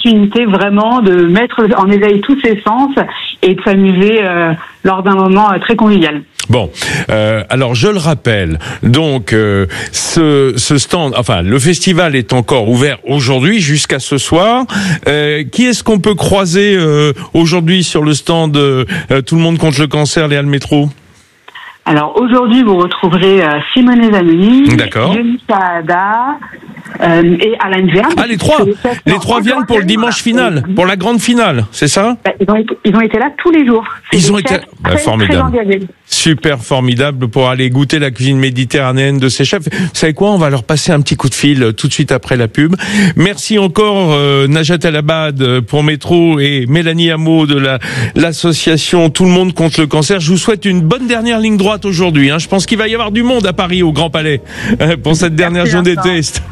l'opportunité vraiment de mettre en éveil tous ses sens et de s'amuser lors d'un moment très convivial. Bon, alors je le rappelle, donc ce stand, enfin le festival est encore ouvert aujourd'hui jusqu'à ce soir. Qui est-ce qu'on peut croiser aujourd'hui sur le stand Tout le monde contre le cancer, Léa le métro? Alors aujourd'hui, vous retrouverez Simone Zanoni, d'accord, Yoni Saada et Alan Jam. Ah, les trois viennent pour le dimanche final, pour la grande finale, c'est ça? Ils ont été là tous les jours. Ils ont été formidable. Super formidable pour aller goûter la cuisine méditerranéenne de ces chefs. Vous savez quoi? On va leur passer un petit coup de fil tout de suite après la pub. Merci encore Najat El Abad pour Métro et Mélanie Hameau de l'association Tout le monde contre le cancer. Je vous souhaite une bonne dernière ligne droite aujourd'hui. Je pense qu'il va y avoir du monde à Paris au Grand Palais pour cette dernière journée de test.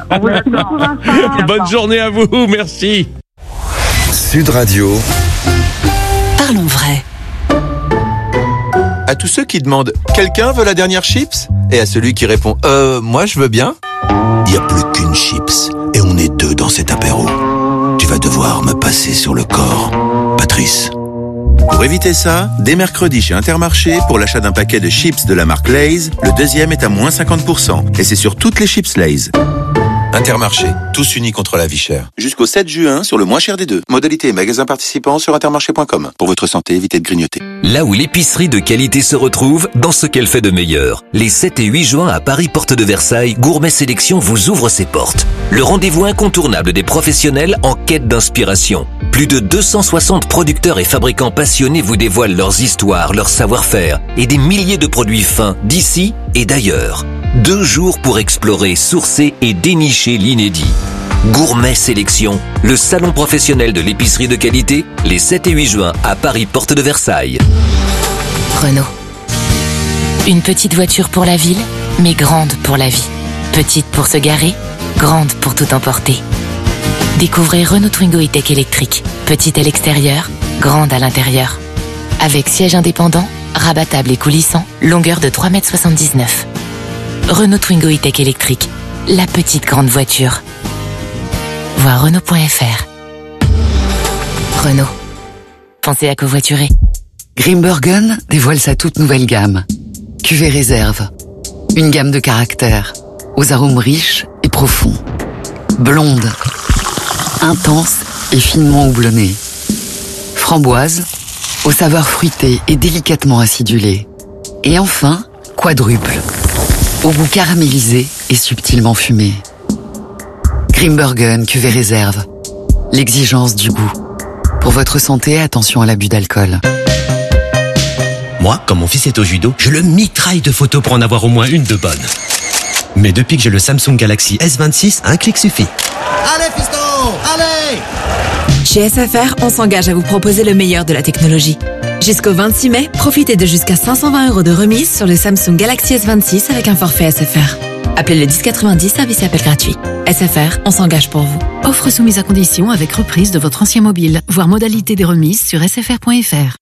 Bonne journée à vous. Merci. Sud Radio. Parlons vrai. À tous ceux qui demandent « Quelqu'un veut la dernière chips ?» et à celui qui répond « Moi je veux bien », il n'y a plus qu'une chips et on est deux dans cet apéro. Tu vas devoir me passer sur le corps, Patrice. Pour éviter ça, dès mercredi chez Intermarché, pour l'achat d'un paquet de chips de la marque Lay's, le deuxième est à moins 50%. Et c'est sur toutes les chips Lay's. Intermarché, tous unis contre la vie chère. Jusqu'au 7 juin, sur le moins cher des deux. Modalité et magasins participants sur intermarché.com. Pour votre santé, évitez de grignoter. Là où l'épicerie de qualité se retrouve, dans ce qu'elle fait de meilleur. Les 7 et 8 juin à Paris, porte de Versailles, Gourmet Sélection vous ouvre ses portes. Le rendez-vous incontournable des professionnels en quête d'inspiration. Plus de 260 producteurs et fabricants passionnés vous dévoilent leurs histoires, leur savoir-faire et des milliers de produits fins d'ici et d'ailleurs. 2 jours pour explorer, sourcer et dénicher l'inédit. Gourmet Sélection, le salon professionnel de l'épicerie de qualité, les 7 et 8 juin à Paris, porte de Versailles. Renault. Une petite voiture pour la ville, mais grande pour la vie. Petite pour se garer, grande pour tout emporter. Découvrez Renault Twingo E-Tech électrique. Petite à l'extérieur, grande à l'intérieur. Avec siège indépendant, rabattable et coulissant, longueur de 3,79 m. Renault Twingo E-Tech électrique, la petite grande voiture. Voir Renault.fr. Renault. Pensez à covoiturer. Grimbergen dévoile sa toute nouvelle gamme. Cuvée réserve. Une gamme de caractères, aux arômes riches et profonds. Blonde, intense et finement houblonnée. Framboise, aux saveurs fruitées et délicatement acidulées. Et enfin, quadruple, au goût caramélisé et subtilement fumé. Grimbergen cuvée réserve. L'exigence du goût. Pour votre santé, attention à l'abus d'alcool. Moi, quand mon fils est au judo, je le mitraille de photos pour en avoir au moins une de bonne. Mais depuis que j'ai le Samsung Galaxy S26, un clic suffit. Allez, fiston, allez! Chez SFR, on s'engage à vous proposer le meilleur de la technologie. Jusqu'au 26 mai, profitez de jusqu'à 520 € de remise sur le Samsung Galaxy S26 avec un forfait SFR. Appelez le 1090, service et appel gratuit. SFR, on s'engage pour vous. Offre soumise à condition avec reprise de votre ancien mobile. Voir modalité des remises sur sfr.fr.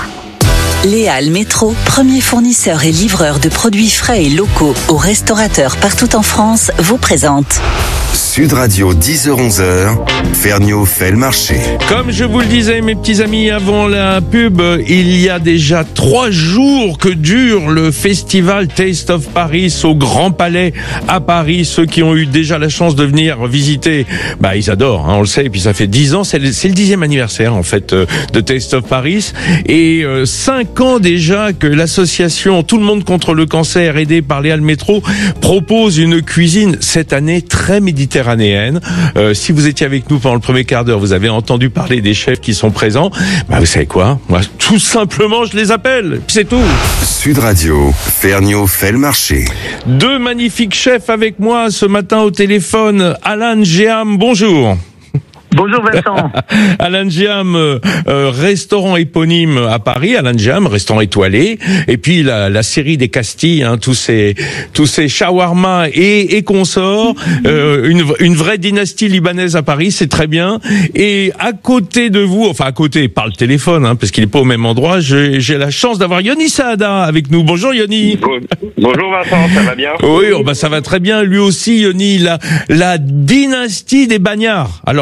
Léal Métro, premier fournisseur et livreur de produits frais et locaux aux restaurateurs partout en France, vous présente Sud Radio, 10h-11h, Vergniaud fait le marché. Comme je vous le disais, mes petits amis, avant la pub, il y a déjà 3 jours que dure le festival Taste of Paris au Grand Palais à Paris. Ceux qui ont eu déjà la chance de venir visiter, ils adorent, on le sait. Et puis ça fait 10 ans, c'est le 10e anniversaire en fait de Taste of Paris. Et 5 ans déjà que l'association Tout le monde contre le cancer, aidée par Léa le métro, propose une cuisine cette année très méditerranéenne. Si vous étiez avec nous pendant le premier quart d'heure, vous avez entendu parler des chefs qui sont présents. Vous savez quoi? Moi, tout simplement, je les appelle. Puis c'est tout. Sud Radio, Vergniaud fait le marché. 2 magnifiques chefs avec moi ce matin au téléphone. Alan Géam, bonjour. Bonjour Vincent. Alan Géam, restaurant éponyme à Paris, Alan Géam, restaurant étoilé, et puis la série des Castilles, tous ces shawarma et consorts, une vraie dynastie libanaise à Paris, c'est très bien. Et à côté de vous, enfin à côté, par le téléphone, parce qu'il est pas au même endroit, j'ai la chance d'avoir Yoni Saada avec nous. Bonjour Yoni. Bonjour Vincent, ça va bien? Oui, ça va très bien. Lui aussi, Yoni, la dynastie des bagnards. Alors les bagnards,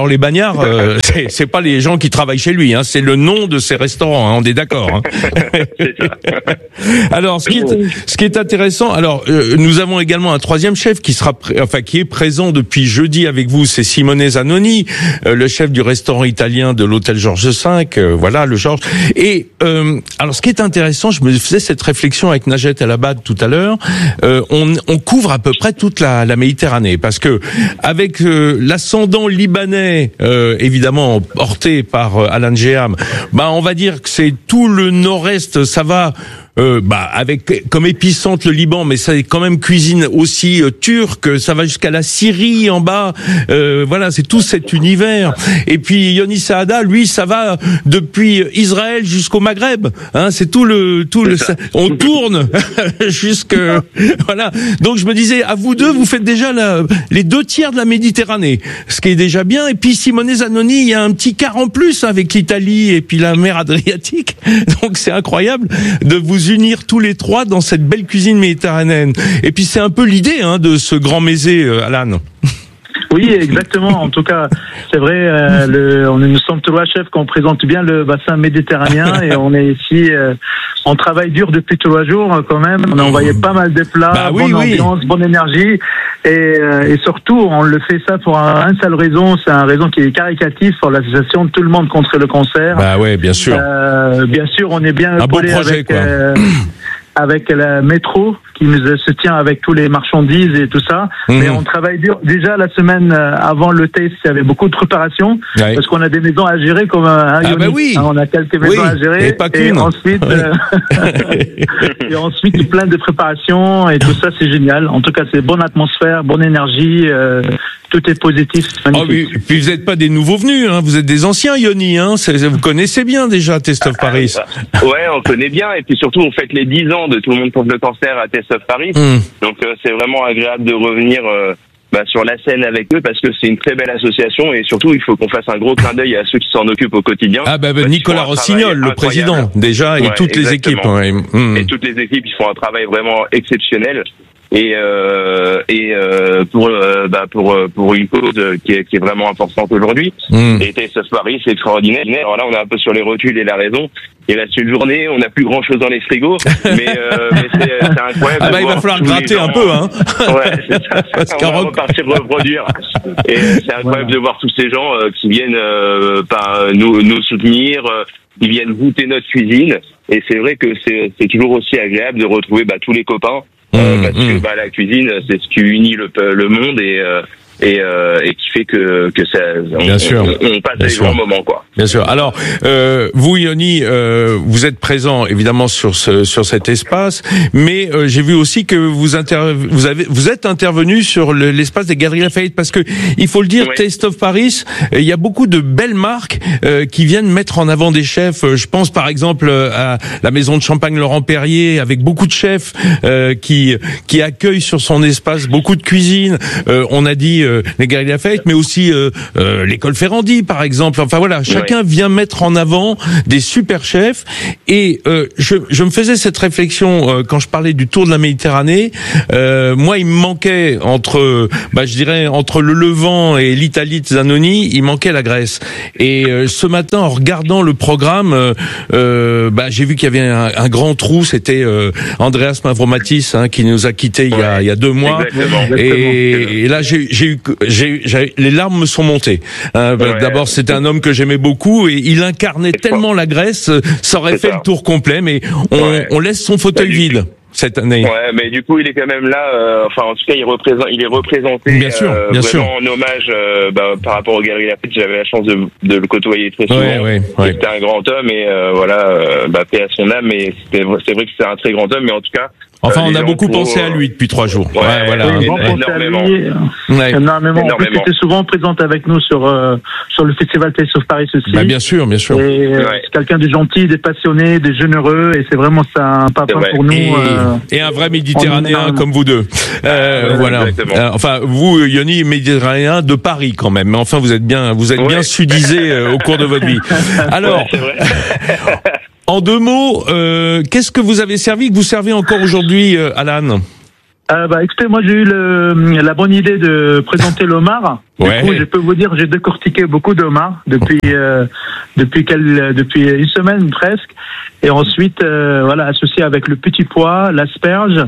caviar, c'est pas les gens qui travaillent chez lui, hein, c'est le nom de ses restaurants, hein, on est d'accord. Hein. C'est ça. Alors, ce qui est intéressant, alors nous avons également un troisième chef qui est présent depuis jeudi avec vous, c'est Simone Zanoni, le chef du restaurant italien de l'hôtel Georges V, voilà le Georges. Et alors, ce qui est intéressant, je me faisais cette réflexion avec Najat El Abad tout à l'heure. On couvre à peu près toute la Méditerranée, parce que avec l'ascendant libanais, évidemment porté par Alan Geham, on va dire que c'est tout le nord-est, ça va. Avec comme épicentre le Liban, mais ça est quand même cuisine aussi turque, ça va jusqu'à la Syrie en bas, voilà, c'est tout cet univers. Et puis Yoni Saada, lui, ça va depuis Israël jusqu'au Maghreb, hein, c'est tout le on tourne jusque voilà. Donc je me disais, à vous deux, vous faites déjà les 2/3 de la Méditerranée, ce qui est déjà bien. Et puis Simone Zanoni, il y a un petit quart en plus avec l'Italie et puis la mer Adriatique, donc c'est incroyable de vous unir tous les trois dans cette belle cuisine méditerranéenne. Et puis c'est un peu l'idée de ce grand mésé, Alan. Oui, exactement. En tout cas, c'est vrai, nous sommes trois chefs qu'on présente bien le bassin méditerranéen et on est ici, on travaille dur depuis 3 jours quand même. On a envoyé pas mal de plats, bonne ambiance, bonne énergie et surtout, on le fait ça pour une seule raison, c'est une raison qui est caritative pour l'association Tout le monde contre le cancer. Bah ouais, bien sûr. Bien sûr, on est bien un beau projet, avec la métro qui nous soutient avec tous les marchandises et tout ça. Mais on travaille dur. Déjà la semaine avant le test, il y avait beaucoup de préparation parce qu'on a des maisons à gérer comme on a quelques maisons à gérer et pas qu'une. Ensuite et ensuite plein de préparation et tout ça, c'est génial. En tout cas, c'est bonne atmosphère, bonne énergie, tout est positif, c'est magnifique. Oh, puis vous n'êtes pas des nouveaux venus, hein, vous êtes des anciens Yoni, hein, vous connaissez bien déjà Taste of Paris. Ouais, on connaît bien et puis surtout on fête les 10 ans de Tout le monde contre le cancer à Taste of Paris. Donc c'est vraiment agréable de revenir sur la scène avec eux parce que c'est une très belle association et surtout il faut qu'on fasse un gros clin d'œil à ceux qui s'en occupent au quotidien. Nicolas Rossignol, le président déjà, et toutes les équipes. Et toutes les équipes, ils font un travail vraiment exceptionnel. Et pour une cause qui est vraiment importante aujourd'hui. Et Taste of Paris, c'est extraordinaire. Alors là, on est un peu sur les rotules et la raison. Et là, c'est une journée, on n'a plus grand chose dans les frigos, mais c'est incroyable. Il va falloir gratter un peu, hein. Ouais, c'est ça. On va repartir reproduire. Et c'est incroyable de voir tous ces gens qui viennent nous soutenir, qui viennent goûter notre cuisine. Et c'est vrai que c'est toujours aussi agréable de retrouver tous les copains. Parce que la cuisine, c'est ce qui unit le monde et qui fait que ça on passe des grands moments, quoi. Bien sûr. Alors vous Yoni, vous êtes présent évidemment sur cet espace, mais j'ai vu aussi que vous êtes intervenu sur l'espace des Galeries Lafayette, parce que il faut le dire, Taste of Paris, il y a beaucoup de belles marques qui viennent mettre en avant des chefs. Je pense par exemple à la maison de champagne Laurent Perrier, avec beaucoup de chefs qui accueillent sur son espace beaucoup de cuisine. On a dit les Galeries Lafayette, mais aussi l'école Ferrandi par exemple. Enfin voilà, chacun vient mettre en avant des super chefs. Et je me faisais cette réflexion quand je parlais du Tour de la Méditerranée. Moi, il me manquait entre le Levant et l'Italie de Zanoni, il manquait la Grèce. Et ce matin, en regardant le programme, j'ai vu qu'il y avait un grand trou. C'était Andreas Mavromatis qui nous a quittés il y a 2 mois. Exactement. Et là, les larmes me sont montées. D'abord, c'était un homme que j'aimais beaucoup et il incarnait tellement la Grèce, ça aurait fait le tour complet, mais on laisse son fauteuil vide cette année. Ouais, mais du coup, il est quand même là. En tout cas, il est représenté. Bien sûr. En hommage par rapport au Galeries Lafayette. J'avais la chance de le côtoyer très souvent. C'était un grand homme et paix à son âme. Mais c'est vrai que c'est un très grand homme, mais en tout cas. Enfin, on a beaucoup pensé à lui depuis 3 jours. Énormément. En plus, il était souvent présent avec nous sur le festival Taste of Paris aussi. Bien sûr. Et c'est quelqu'un de gentil, de passionné, de généreux, et c'est vraiment ça un papa pour nous. Et un vrai Méditerranéen comme vous deux. Voilà. Enfin, vous, Yoni, Méditerranéen de Paris quand même. Mais enfin, vous êtes bien sudisé au cours de votre vie. Alors. En 2 mots, qu'est-ce que vous avez servi, que vous servez encore aujourd'hui, Alan ? Écoutez, moi j'ai eu la bonne idée de présenter l'homard. Du coup, je peux vous dire, j'ai décortiqué beaucoup d'homards depuis une semaine presque. Et ensuite, associé avec le petit pois, l'asperge,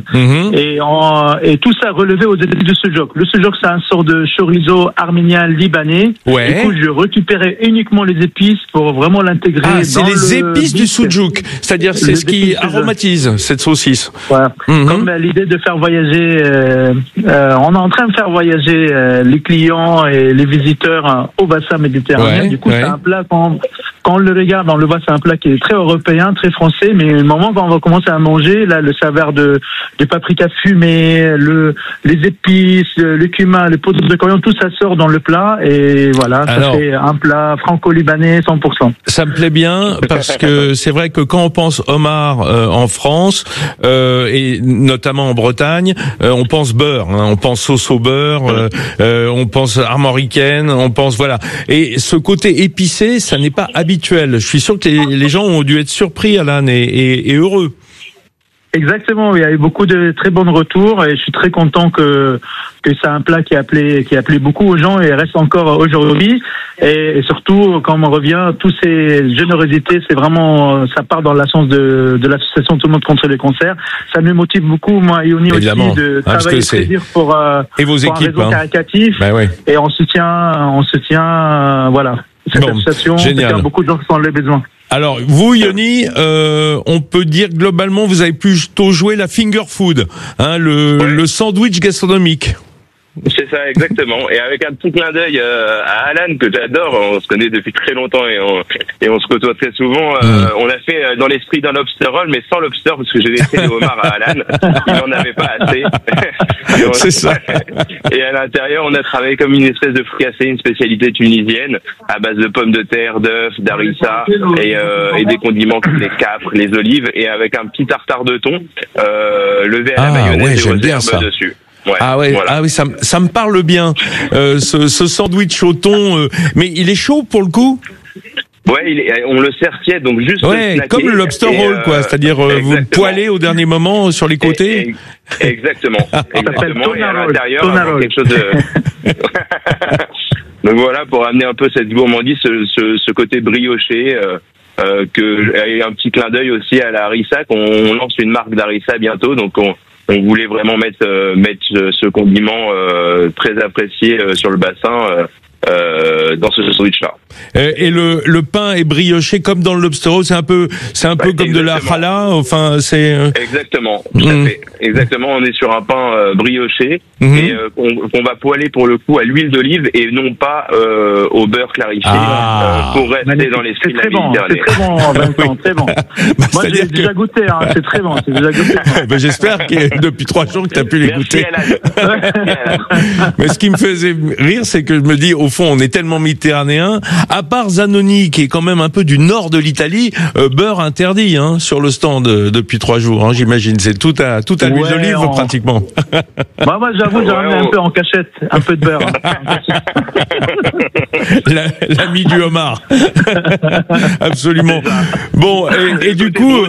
et tout ça relevé aux épices de sujouk. Le sujouk, c'est un sort de chorizo arménien libanais. Ouais. Du coup, je récupérais uniquement les épices pour vraiment l'intégrer. Ah, c'est les épices du sujouk, c'est-à-dire c'est ce qui aromatise cette saucisse. Voilà. Comme l'idée de faire voyager, on est en train de faire voyager les clients et les visiteurs au bassin méditerranéen. Ouais, du coup, c'est un plat quand on le regarde, on le voit, c'est un plat qui est très européen, très français, mais au moment quand on va commencer à manger, là, le saveur de paprika fumé, les épices, le cumin, les poudres de coriandre, tout ça sort dans le plat, et voilà, ça fait un plat franco-libanais 100%. Ça me plaît bien, parce que c'est vrai que quand on pense homard en France, et notamment en Bretagne, on pense beurre, hein, on pense sauce au beurre, on pense armoricaine, on pense, voilà. Et ce côté épicé, ça n'est pas habituel. Je suis sûr que les gens ont dû être surpris, Alan, et heureux. Exactement, il y a eu beaucoup de très bons retours et je suis très content que c'est un plat qui a appelé beaucoup aux gens et reste encore aujourd'hui. Et surtout, quand on revient, toutes ces générosités, c'est vraiment, ça part dans le sens de l'association Tout le monde contre les cancers. Ça nous motive beaucoup, moi et Yoni aussi, de travailler très dur pour et vos équipes, un réseau caritatif. Et on se tient, voilà. Cette association, il y a beaucoup de gens qui sont les besoins. Alors, vous, Yoni, on peut dire globalement, vous avez plutôt joué la finger food, hein, le sandwich gastronomique. C'est ça, exactement. Et avec un petit clin d'œil à Alan, que j'adore, on se connaît depuis très longtemps et on se côtoie très souvent. On a fait dans l'esprit d'un lobster roll, mais sans lobster, parce que j'ai laissé les homards à Alan. Il n'en avait pas assez. C'est ça. Et à l'intérieur, on a travaillé comme une espèce de fricassé, une spécialité tunisienne, à base de pommes de terre, d'œufs, d'harissa, et des condiments comme les capres, les olives, et avec un petit tartare de thon, levé à la mayonnaise et aux herbes dessus. Ouais, voilà. Ça me parle bien, ce sandwich au thon, mais il est chaud pour le coup? Ouais, on le sert tiède, donc juste snacké, comme le lobster roll, quoi. C'est-à-dire, vous le poêlez au dernier moment sur les côtés. Exactement. Et à l'intérieur, quelque chose de... Donc voilà, pour amener un peu cette gourmandise, ce côté brioché, et un petit clin d'œil aussi à la harissa, qu'on lance une marque d'harissa bientôt, donc on voulait vraiment mettre ce condiment très apprécié sur le bassin dans ce sandwich-là. Et le pain est brioché comme dans le lobster roll, c'est un peu comme de la challah, enfin c'est exactement, tout à fait. Exactement, on est sur un pain brioché et qu'on va poêler pour le coup à l'huile d'olive et non pas au beurre clarifié pour rester dans l'esprit de la Méditerranée. C'est très bon, Vincent, très bon. Moi j'ai déjà goûté, hein, c'est très bon, c'est déjà goûté. J'espère que depuis 3 jours que tu as pu les goûter. Mais ce qui me faisait rire, c'est que je me dis, au fond, on est tellement méditerranéen. À part Zanoni, qui est quand même un peu du nord de l'Italie, beurre interdit, hein, sur le stand depuis 3 jours, hein, j'imagine. C'est tout à l'huile d'olive, pratiquement. Moi, j'avoue, j'ai ramené un peu en cachette, un peu de beurre. L'ami du homard. Absolument. Bon, et du coup...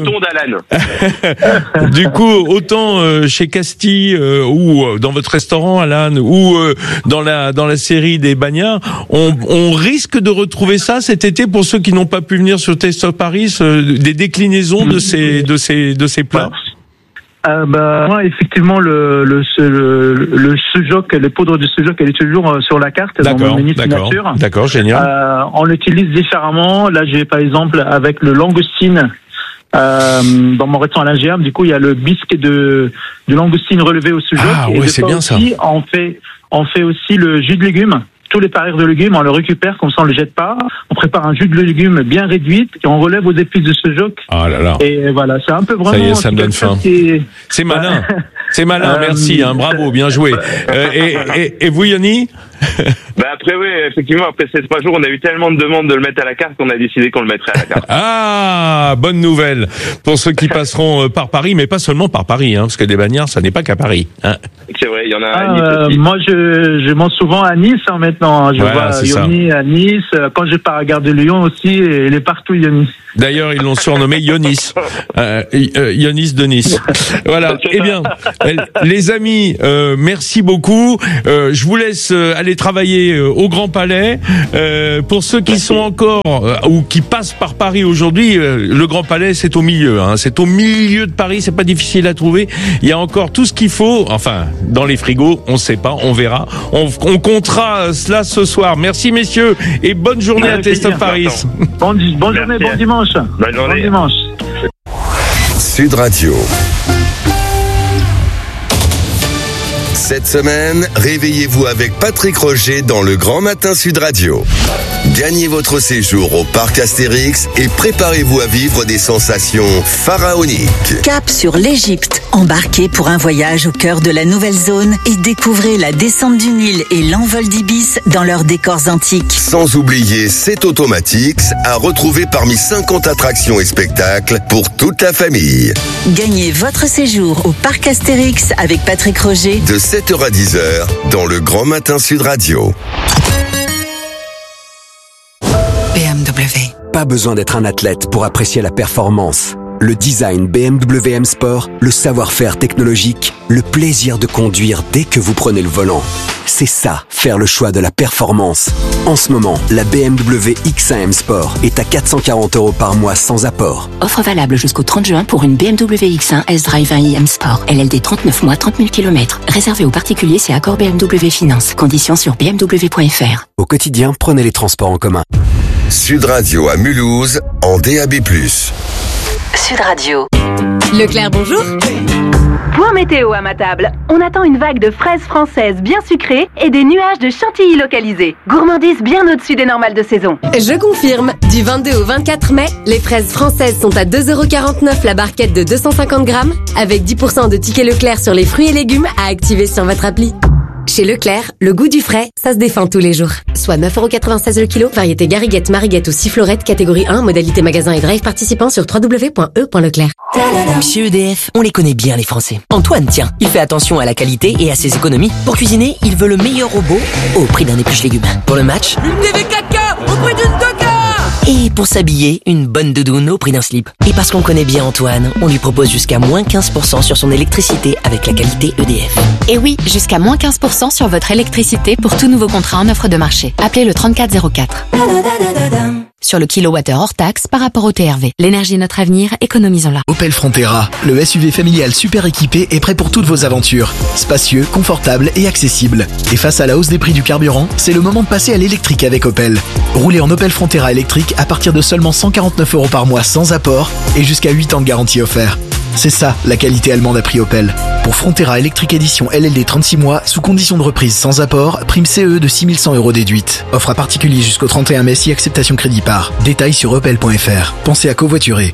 Du coup, autant chez Castille, ou dans votre restaurant, Alan, ou dans la série des Bagnards, on risque de retrouver ça cet été pour ceux qui n'ont pas pu venir sur Taste of Paris, des déclinaisons de ces plats. Moi, effectivement, le sujouk, les poudres du sujouk, elle est toujours sur la carte dans mon menu signature. D'accord, génial. On l'utilise différemment. Là, j'ai par exemple avec le langoustine. Dans mon restaurant à l'Ingéam, du coup, il y a le bisque de langoustine relevé au sujouk. Et c'est bien aussi, ça. On fait aussi le jus de légumes. Tous les parures de légumes, on le récupère, comme ça on le jette pas. On prépare un jus de légumes bien réduit et on relève aux épices de sujouk. Ah là là. Et voilà, c'est un peu vraiment... Ça y est, ça me donne faim. C'est malin. C'est malin, merci, hein, bravo, bien joué. Et vous, Yoni? Après, oui, effectivement, après ces 3 jours, on a eu tellement de demandes de le mettre à la carte qu'on a décidé qu'on le mettrait à la carte. Ah, bonne nouvelle pour ceux qui passeront par Paris, mais pas seulement par Paris, parce que des bagnards, ça n'est pas qu'à Paris. C'est vrai, il y en a à Nice aussi. Moi, je monte souvent à Nice maintenant. Je vois Yoni à Nice. Quand je pars à Gare de Lyon aussi, il est partout Yoni. D'ailleurs, ils l'ont surnommé Yonis. Yonis de Nice. Voilà. Eh bien, les amis, merci beaucoup. Je vous laisse aller travailler au Grand Palais. Pour ceux qui sont encore ou qui passent par Paris aujourd'hui, le Grand Palais, c'est au milieu. C'est au milieu de Paris. C'est pas difficile à trouver. Il y a encore tout ce qu'il faut. Enfin, dans les frigos, on sait pas. On verra. On comptera cela ce soir. Merci messieurs et bonne journée à Taste of Paris. Bonne journée, bon dimanche. Bonne journée. Bon dimanche. Sud Radio. Cette semaine, réveillez-vous avec Patrick Roger dans le Grand Matin Sud Radio. Gagnez votre séjour au parc Astérix et préparez-vous à vivre des sensations pharaoniques. Cap sur l'Égypte. Embarquez pour un voyage au cœur de la nouvelle zone et découvrez la descente du Nil et l'envol d'Ibis dans leurs décors antiques. Sans oublier C'est Automatics à retrouver parmi 50 attractions et spectacles pour toute la famille. Gagnez votre séjour au parc Astérix avec Patrick Roger de 7h à 10h dans le Grand Matin Sud Radio. BMW. Pas besoin d'être un athlète pour apprécier la performance. Le design BMW M Sport, le savoir-faire technologique, le plaisir de conduire dès que vous prenez le volant. C'est ça, faire le choix de la performance. En ce moment, la BMW X1 M Sport est à 440 € par mois sans apport. Offre valable jusqu'au 30 juin pour une BMW X1 S-Drive 1i M Sport. LLD 39 mois, 30 000 km. Réservé aux particuliers, c'est accord BMW Finance. Conditions sur bmw.fr. Au quotidien, prenez les transports en commun. Sud Radio à Mulhouse, en DAB+. Sud Radio. Leclerc, bonjour. Point météo à ma table. On attend une vague de fraises françaises bien sucrées et des nuages de chantilly localisés. Gourmandise bien au-dessus des normales de saison. Je confirme. Du 22 au 24 mai, les fraises françaises sont à 2,49 € la barquette de 250 grammes, avec 10% de tickets Leclerc sur les fruits et légumes à activer sur votre appli. Chez Leclerc, le goût du frais, ça se défend tous les jours. Soit 9,96 € le kilo, variété Gariguette, Mariguette ou Sifflorette, catégorie 1, modalité magasin et drive participant sur www.e.leclerc. Chez EDF, on les connaît bien les Français. Antoine, tiens, il fait attention à la qualité et à ses économies. Pour cuisiner, il veut le meilleur robot au prix d'un épluche légumes. Pour le match, une TV 4K au prix d'une 2K. Et pour s'habiller, une bonne doudoune au prix d'un slip. Et parce qu'on connaît bien Antoine, on lui propose jusqu'à moins 15% sur son électricité avec la qualité EDF. Et oui, jusqu'à moins 15% sur votre électricité pour tout nouveau contrat en offre de marché. Appelez le 3404. Sur le kilowattheure hors taxe par rapport au TRV. L'énergie est notre avenir, économisons-la. Opel Frontera, le SUV familial super équipé est prêt pour toutes vos aventures. Spacieux, confortable et accessible. Et face à la hausse des prix du carburant, c'est le moment de passer à l'électrique avec Opel. Roulez en Opel Frontera électrique à partir de seulement 149 € par mois sans apport et jusqu'à 8 ans de garantie offert. C'est ça, la qualité allemande à prix Opel. Pour Frontera électrique édition LLD 36 mois, sous condition de reprise sans apport, prime CE de 6100 € déduite. Offre à particulier jusqu'au 31 mai si acceptation crédit par. Détails sur opel.fr. Pensez à covoiturer.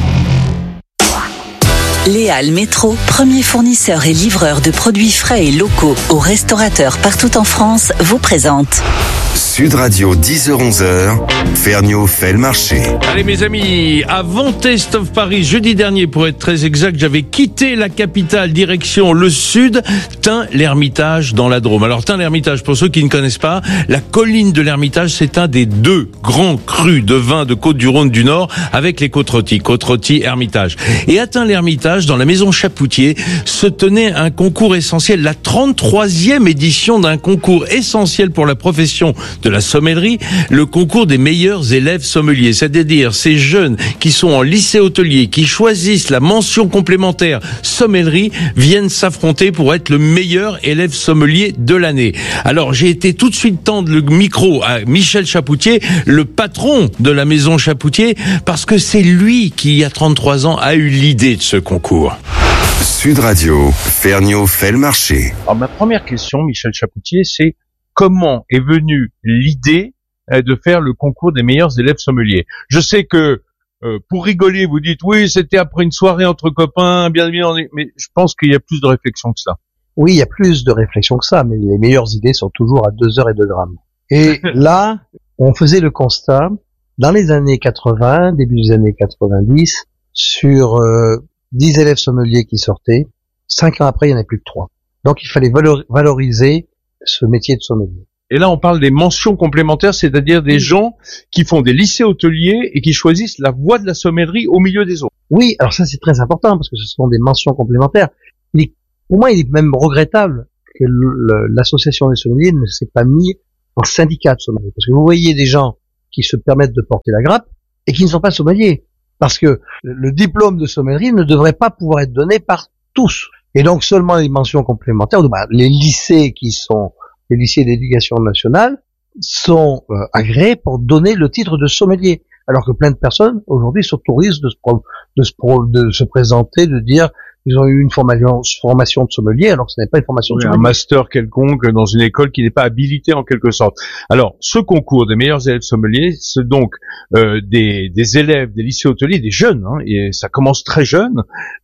Léal Métro, premier fournisseur et livreur de produits frais et locaux aux restaurateurs partout en France, vous présente Sud Radio 10h-11h, Ferniaud fait le marché. Allez mes amis, avant Taste of Paris, jeudi dernier pour être très exact, j'avais quitté la capitale direction le sud, Tain-l'Hermitage dans la Drôme. Alors Tain-l'Hermitage, pour ceux qui ne connaissent pas, la colline de l'Hermitage, c'est un des 2 grands crus de vin de Côte-du-Rhône du Nord avec les Côte-Rôties, Hermitage. Et à Tain-l'Hermitage, dans la maison Chapoutier, se tenait un concours essentiel, la 33e édition d'un concours essentiel pour la profession de la sommellerie, le concours des meilleurs élèves sommeliers. C'est-à-dire ces jeunes qui sont en lycée hôtelier, qui choisissent la mention complémentaire sommellerie, viennent s'affronter pour être le meilleur élève sommelier de l'année. Alors j'ai été tout de suite tendre le micro à Michel Chapoutier, le patron de la maison Chapoutier, parce que c'est lui qui, il y a 33 ans, a eu l'idée de ce concours. Sud Radio, Ferniaud fait le marché. Alors ma première question, Michel Chapoutier, c'est comment est venue l'idée de faire le concours des meilleurs élèves sommeliers? Je sais que pour rigoler, vous dites oui, c'était après une soirée entre copains, bien, mais je pense qu'il y a plus de réflexion que ça. Oui, il y a plus de réflexion que ça, mais les meilleures idées sont toujours à 2 heures et 2 grammes. Et là, on faisait le constat, dans les années 80, début des années 90, sur 10 élèves sommeliers qui sortaient, 5 ans après, il n'y en avait plus que 3. Donc il fallait valoriser ce métier de sommelier. Et là, on parle des mentions complémentaires, c'est-à-dire des gens qui font des lycées hôteliers et qui choisissent la voie de la sommellerie au milieu des autres. Oui, alors ça c'est très important parce que ce sont des mentions complémentaires. Pour moi, il est même regrettable que l'association des sommeliers ne s'est pas mis en syndicat de sommeliers. Parce que vous voyez des gens qui se permettent de porter la grappe et qui ne sont pas sommeliers. Parce que le diplôme de sommellerie ne devrait pas pouvoir être donné par tous. Et donc seulement les mentions complémentaires, les lycées qui sont les lycées d'éducation nationale sont agréés pour donner le titre de sommelier. Alors que plein de personnes aujourd'hui s'autorisent de se présenter, de dire ils ont eu une formation de sommelier alors que ce n'est pas une formation de sommelier. Un master quelconque dans une école qui n'est pas habilitée en quelque sorte. Alors, ce concours des meilleurs élèves sommeliers, c'est donc des élèves des lycées hôteliers, des jeunes, hein, et ça commence très jeune,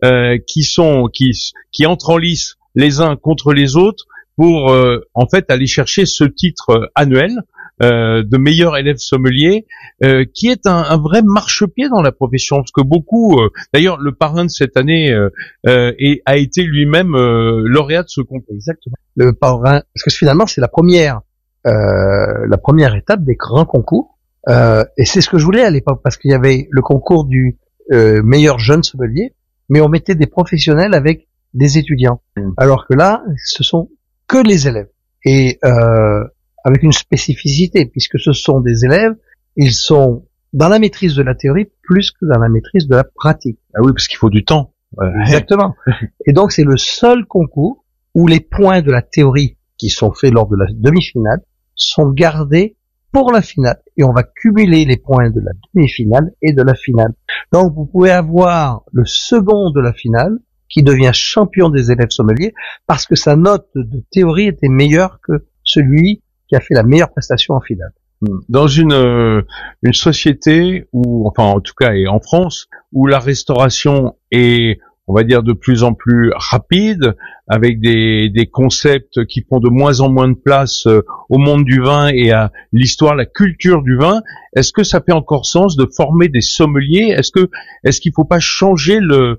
qui entrent en lice les uns contre les autres pour en fait aller chercher ce titre annuel de meilleur élève sommelier, qui est un vrai marchepied dans la profession, parce que beaucoup, d'ailleurs le parrain de cette année a été lui-même lauréat de ce concours. Exactement. Le parrain, parce que finalement c'est la première étape des grands concours, et c'est ce que je voulais à l'époque, parce qu'il y avait le concours du meilleur jeune sommelier, mais on mettait des professionnels avec des étudiants, alors que là ce sont que les élèves, et avec une spécificité, puisque ce sont des élèves, ils sont dans la maîtrise de la théorie plus que dans la maîtrise de la pratique. Ah oui, parce qu'il faut du temps. Exactement. Et donc c'est le seul concours où les points de la théorie qui sont faits lors de la demi-finale sont gardés pour la finale. Et on va cumuler les points de la demi-finale et de la finale. Donc vous pouvez avoir le second de la finale qui devient champion des élèves sommeliers parce que sa note de théorie était meilleure que celui qui a fait la meilleure prestation en finale. Dans une société où, enfin en tout cas et en France, où la restauration est, on va dire, de plus en plus rapide, avec des concepts qui font de moins en moins de place au monde du vin et à l'histoire, la culture du vin, est-ce que ça fait encore sens de former des sommeliers? Est-ce qu'il faut pas changer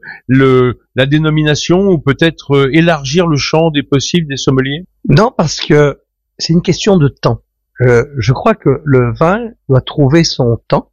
la dénomination ou peut-être élargir le champ des possibles des sommeliers? Non, parce que c'est une question de temps. Je crois que le vin doit trouver son temps.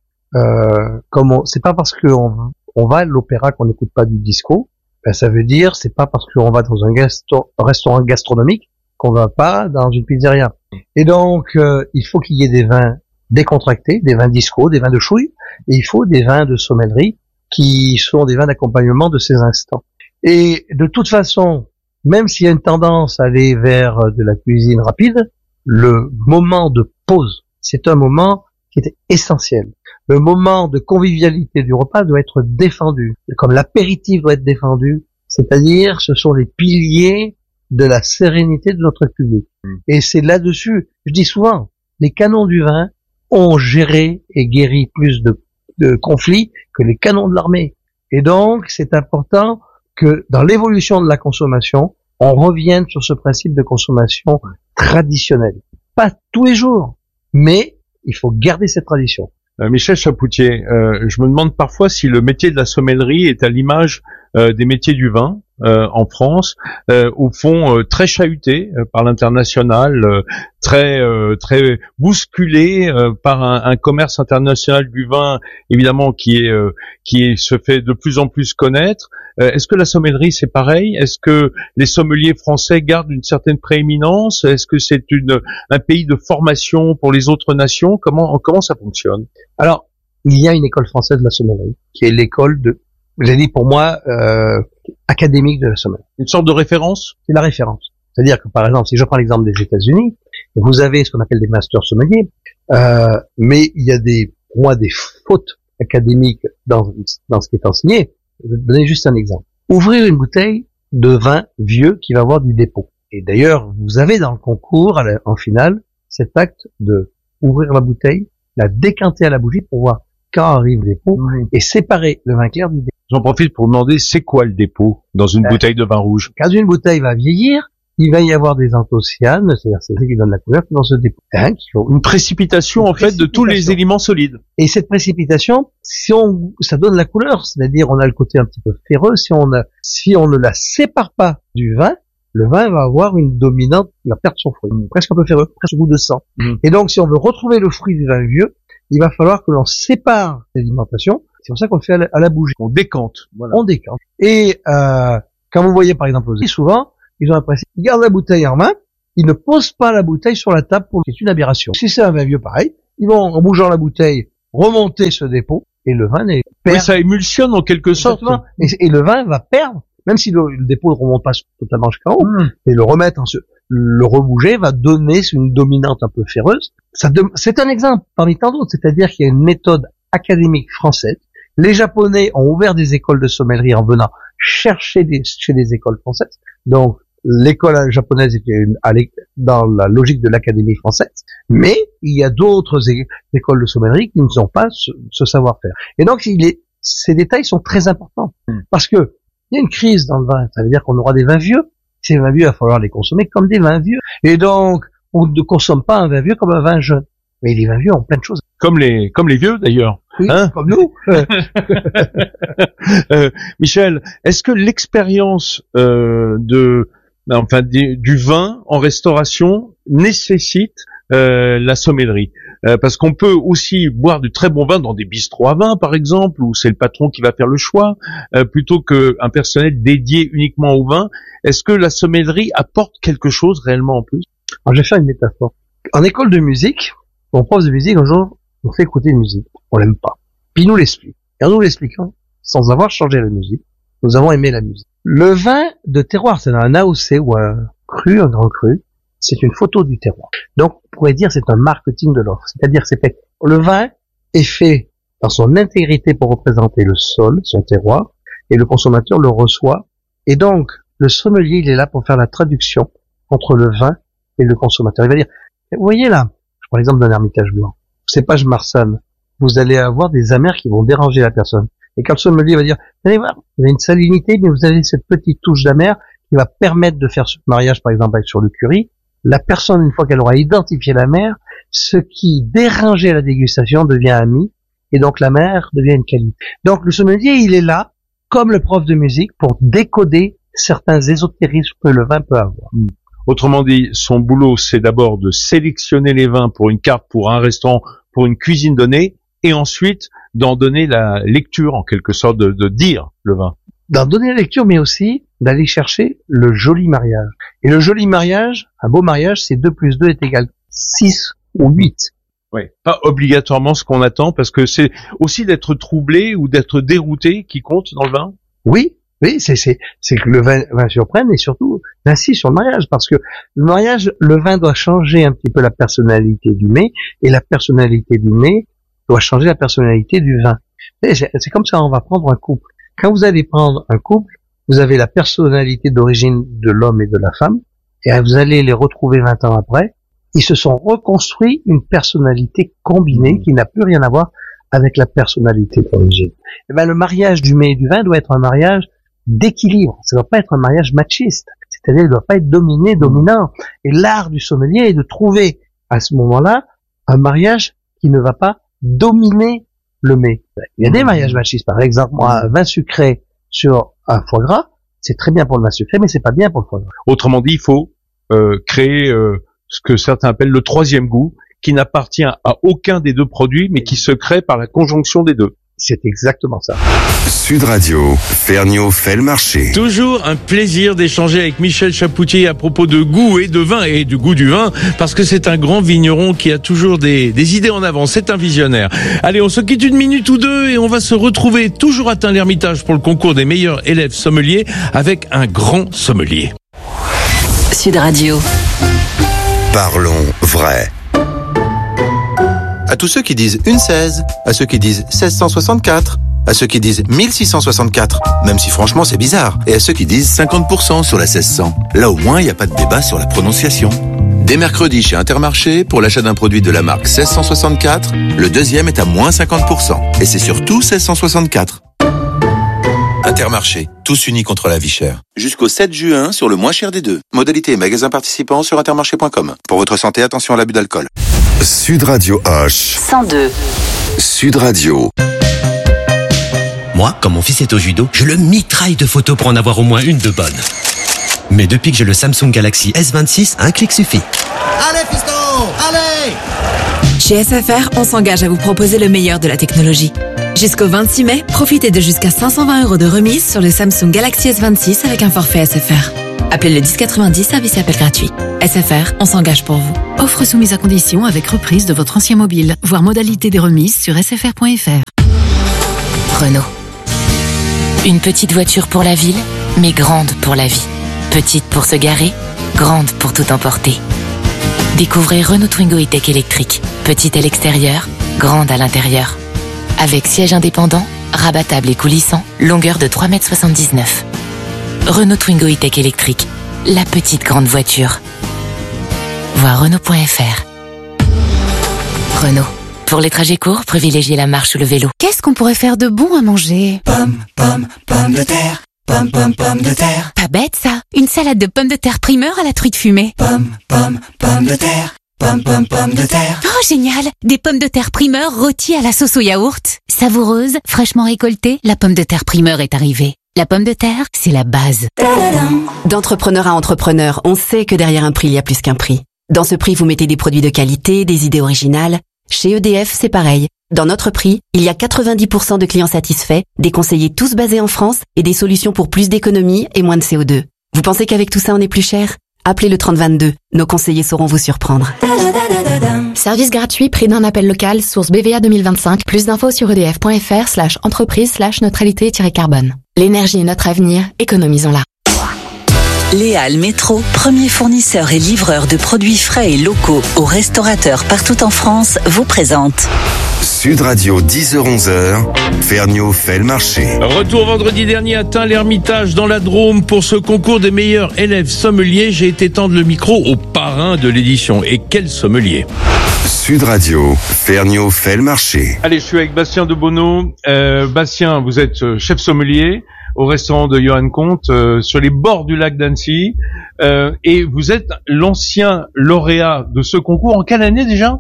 C'est pas parce qu'on va à l'opéra qu'on n'écoute pas du disco. Ben, ça veut dire c'est pas parce qu'on va dans un restaurant gastronomique qu'on va pas dans une pizzeria. Et donc il faut qu'il y ait des vins décontractés, des vins disco, des vins de chouille, et il faut des vins de sommellerie qui sont des vins d'accompagnement de ces instants. Et de toute façon, même s'il y a une tendance à aller vers de la cuisine rapide, le moment de pause, c'est un moment qui est essentiel. Le moment de convivialité du repas doit être défendu, comme l'apéritif doit être défendu, c'est-à-dire ce sont les piliers de la sérénité de notre public. Et c'est là-dessus, je dis souvent, les canons du vin ont géré et guéri plus de conflits que les canons de l'armée. Et donc, c'est important que dans l'évolution de la consommation, on revienne sur ce principe de consommation traditionnelle. Pas tous les jours, mais il faut garder cette tradition. Michel Chapoutier, je me demande parfois si le métier de la sommellerie est à l'image des métiers du vin en France, au fond très chahuté par l'international, très bousculé par un commerce international du vin, évidemment qui se fait de plus en plus connaître. Est-ce que la sommellerie c'est pareil? Est-ce que les sommeliers français gardent une certaine prééminence? Est-ce que c'est un pays de formation pour les autres nations? Comment ça fonctionne? Alors, il y a une école française de la sommellerie qui est l'école j'ai dit pour moi académique de la sommellerie. Une sorte de référence? C'est la référence. C'est-à-dire que par exemple, si je prends l'exemple des États-Unis, vous avez ce qu'on appelle des masters sommeliers, mais il y a pour moi des fautes académiques dans ce qui est enseigné. Je vais vous donner juste un exemple. Ouvrir une bouteille de vin vieux qui va avoir du dépôt. Et d'ailleurs, vous avez dans le concours, en finale, cet acte de ouvrir la bouteille, la décanter à la bougie pour voir quand arrive le dépôt et séparer le vin clair du dépôt. J'en profite pour demander, c'est quoi le dépôt dans une bouteille de vin rouge? Quand une bouteille va vieillir, il va y avoir des anthocyanes, c'est-à-dire c'est ceux qui donnent la couleur, qui vont se déposer. Une précipitation, en fait, de tous les éléments solides. Et cette précipitation, ça donne la couleur, c'est-à-dire on a le côté un petit peu ferreux, si on ne la sépare pas du vin, le vin va avoir une dominante, il va perdre son fruit, presque un peu ferreux, presque goût de sang. Et donc, si on veut retrouver le fruit du vin vieux, il va falloir que l'on sépare l'alimentation. C'est pour ça qu'on le fait à la bougie. On décante. Voilà. On décante. Et quand vous voyez par exemple aux souvent, ils ont l'impression qu'ils gardent la bouteille en main, ils ne posent pas la bouteille sur la table pour c'est une aberration. Si c'est un vin vieux pareil, ils vont en bougeant la bouteille remonter ce dépôt et le vin n'est oui, ça émulsionne en quelque sorte. Et le vin va perdre, même si le dépôt ne remonte pas totalement jusqu'en haut, et le remettre le rebouger va donner une dominante un peu ferreuse. C'est un exemple parmi tant d'autres, c'est-à-dire qu'il y a une méthode académique française. Les Japonais ont ouvert des écoles de sommellerie en venant chercher chez des écoles françaises. Donc, l'école japonaise était dans la logique de l'académie française. Mais, il y a d'autres écoles de sommellerie qui n'ont pas ce savoir-faire. Et donc, ces détails sont très importants. Parce que, il y a une crise dans le vin. Ça veut dire qu'on aura des vins vieux. Ces vins vieux, il va falloir les consommer comme des vins vieux. Et donc, on ne consomme pas un vin vieux comme un vin jeune. Mais les vins vieux ont plein de choses. Comme les vieux, d'ailleurs. Oui, comme nous. Michel, est-ce que l'expérience du vin en restauration nécessite la sommellerie? Parce qu'on peut aussi boire du très bon vin dans des bistrots à vin, par exemple, où c'est le patron qui va faire le choix, plutôt qu'un personnel dédié uniquement au vin. Est-ce que la sommellerie apporte quelque chose réellement en plus? Alors, je vais faire une métaphore. En école de musique, mon prof de musique, un jour, on fait écouter une musique. On l'aime pas. Puis il nous l'explique. Et en nous l'expliquant, sans avoir changé la musique, nous avons aimé la musique. Le vin de terroir, c'est un AOC ou un grand cru, c'est une photo du terroir. Donc, on pourrait dire c'est un marketing de l'offre. C'est-à-dire, le vin est fait dans son intégrité pour représenter le sol, son terroir, et le consommateur le reçoit. Et donc, le sommelier, il est là pour faire la traduction entre le vin et le consommateur. Il va dire, vous voyez là, je prends l'exemple d'un Hermitage blanc, cépage Marsanne, vous allez avoir des amers qui vont déranger la personne. Et quand le sommelier va dire, vous allez voir, vous avez une salinité, mais vous avez cette petite touche d'amer qui va permettre de faire ce mariage, par exemple, sur le curry. La personne, une fois qu'elle aura identifié l'amer, ce qui dérangeait la dégustation devient ami, et donc l'amer devient une qualité. Donc le sommelier, il est là, comme le prof de musique, pour décoder certains ésotérismes que le vin peut avoir. Autrement dit, son boulot, c'est d'abord de sélectionner les vins pour une carte, pour un restaurant, pour une cuisine donnée, et ensuite d'en donner la lecture, en quelque sorte, de dire le vin. D'en donner la lecture, mais aussi d'aller chercher le joli mariage. Et le joli mariage, un beau mariage, c'est 2 plus 2 est égal 6 ou 8. Oui, pas obligatoirement ce qu'on attend, parce que c'est aussi d'être troublé ou d'être dérouté qui compte dans le vin. Oui, c'est que le vin surprenne, et surtout insiste sur le mariage, parce que le mariage, le vin doit changer un petit peu la personnalité du mets, et la personnalité du mets doit changer la personnalité du vin. Et c'est comme ça, on va prendre un couple. Quand vous allez prendre un couple, vous avez la personnalité d'origine de l'homme et de la femme, et vous allez les retrouver 20 ans après. Ils se sont reconstruits une personnalité combinée qui n'a plus rien à voir avec la personnalité d'origine. Et ben, le mariage du mets et du vin doit être un mariage d'équilibre. Ça ne doit pas être un mariage machiste. C'est-à-dire, il ne doit pas être dominé, dominant. Et l'art du sommelier est de trouver, à ce moment-là, un mariage qui ne va pas dominer le mets. Il y a des mariages machistes. Par exemple, moi, un vin sucré sur un foie gras, c'est très bien pour le vin sucré, mais c'est pas bien pour le foie gras. Autrement dit, il faut créer ce que certains appellent le troisième goût, qui n'appartient à aucun des deux produits, mais qui se crée par la conjonction des deux. C'est exactement ça. Sud Radio, Ferniaud fait le marché. Toujours un plaisir d'échanger avec Michel Chapoutier à propos de goût et de vin et du goût du vin, parce que c'est un grand vigneron qui a toujours des idées en avant. C'est un visionnaire. Allez, on se quitte 1 minute ou 2 et on va se retrouver toujours à Tain-l'Hermitage pour le concours des meilleurs élèves sommeliers avec un grand sommelier. Sud Radio. Parlons vrai. À tous ceux qui disent une 16, à ceux qui disent 1664, à ceux qui disent 1664, même si franchement c'est bizarre, et à ceux qui disent 50% sur la 1600. Là au moins, il n'y a pas de débat sur la prononciation. Dès mercredi chez Intermarché, pour l'achat d'un produit de la marque 1664, le deuxième est à moins 50%. Et c'est surtout 1664. Intermarché, tous unis contre la vie chère. Jusqu'au 7 juin sur le moins cher des deux. Modalité et magasins participants sur intermarché.com. Pour votre santé, attention à l'abus d'alcool. Sud Radio H. 102. Sud Radio. Moi, comme mon fils est au judo, je le mitraille de photos pour en avoir au moins une de bonne. Mais depuis que j'ai le Samsung Galaxy S26, un clic suffit. Allez, fiston, allez! Chez SFR, on s'engage à vous proposer le meilleur de la technologie. Jusqu'au 26 mai, profitez de jusqu'à 520 € de remise sur le Samsung Galaxy S26 avec un forfait SFR. Appelez le 1090, service appel gratuit. SFR, on s'engage pour vous. Offre soumise à condition avec reprise de votre ancien mobile. Voir modalité des remises sur sfr.fr. Renault. Une petite voiture pour la ville, mais grande pour la vie. Petite pour se garer, grande pour tout emporter. Découvrez Renault Twingo E-Tech électrique. Petite à l'extérieur, grande à l'intérieur. Avec siège indépendant, rabattable et coulissant, longueur de 3,79 m. Renault Twingo E-Tech électrique. La petite grande voiture. Voir Renault.fr. Renault. Pour les trajets courts, privilégiez la marche ou le vélo. Qu'est-ce qu'on pourrait faire de bon à manger? Pommes de terre. Pommes de terre. Pas bête ça. Une salade de pommes de terre primeur à la truite fumée. Pommes de terre. Pommes de terre. Oh génial. Des pommes de terre primeur rôties à la sauce au yaourt. Savoureuse, fraîchement récoltée, la pomme de terre primeur est arrivée. La pomme de terre, c'est la base. D'entrepreneur à entrepreneur, on sait que derrière un prix, il y a plus qu'un prix. Dans ce prix, vous mettez des produits de qualité, des idées originales. Chez EDF, c'est pareil. Dans notre prix, il y a 90% de clients satisfaits, des conseillers tous basés en France et des solutions pour plus d'économie et moins de CO2. Vous pensez qu'avec tout ça, on est plus cher? Appelez le 3022. Nos conseillers sauront vous surprendre. Service gratuit, prix d'un appel local, source BVA 2025. Plus d'infos sur edf.fr/entreprise/neutralité-carbone. L'énergie est notre avenir, économisons-la. Léal Métro, premier fournisseur et livreur de produits frais et locaux aux restaurateurs partout en France, vous présente Sud Radio, 10h-11h, Ferniaud fait le marché. Retour vendredi dernier à Tain-l'Hermitage dans la Drôme pour ce concours des meilleurs élèves sommeliers. J'ai été tendre le micro au parrain de l'édition. Et quel sommelier! Sud Radio, Ferniaud fait le marché. Allez, je suis avec Bastien de Bonneau. Bastien, vous êtes chef sommelier au restaurant de Johan Comte, sur les bords du lac d'Annecy. Et vous êtes l'ancien lauréat de ce concours. En quelle année déjà?